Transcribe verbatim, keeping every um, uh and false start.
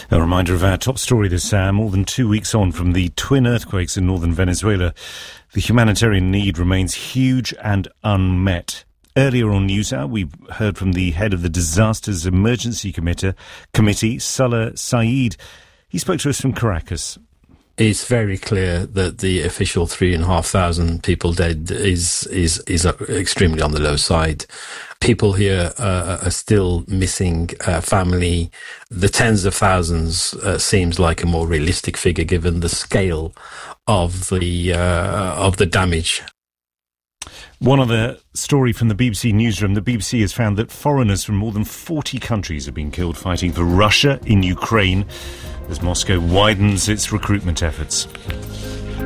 A reminder of our top story this hour. More than two weeks on from the twin earthquakes in northern Venezuela, the humanitarian need remains huge and unmet. Earlier on NewsHour, we heard from the head of the Disasters Emergency Committee, Committee, Salah Saeed. He spoke to us from Caracas. It's very clear that the official three and a half thousand people dead is is is extremely on the low side. People here uh, are still missing uh, family. The tens of thousands uh, seems like a more realistic figure given the scale of the uh, of the damage. One other story from the B B C newsroom. The B B C has found that foreigners from more than forty countries have been killed fighting for Russia in Ukraine as Moscow widens its recruitment efforts.